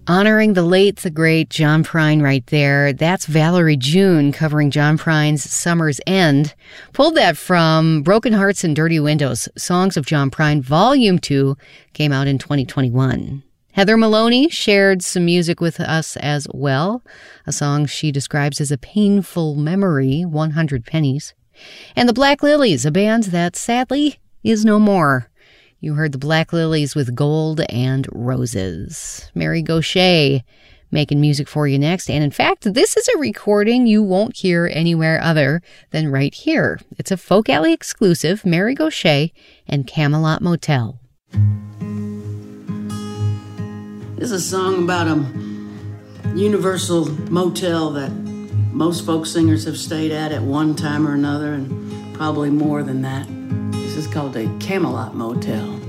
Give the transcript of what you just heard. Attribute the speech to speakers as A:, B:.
A: Honoring the late, the great John Prine right there. That's Valerie June covering John Prine's Summer's End. Pulled that from Broken Hearts and Dirty Windows, Songs of John Prine, Volume 2, came out in 2021. Heather Maloney shared some music with us as well, a song she describes as a painful memory, 100 Pennies. And the Black Lilies, a band that sadly is no more. You heard the Black Lilies with Gold and Roses. Mary Gauthier making music for you next. And in fact, this is a recording you won't hear anywhere other than right here. It's a Folk Alley exclusive, Mary Gauthier and Camelot Motel.
B: This is a song about a universal motel that most folk singers have stayed at one time or another, and probably more than that. This is called a Camelot Motel.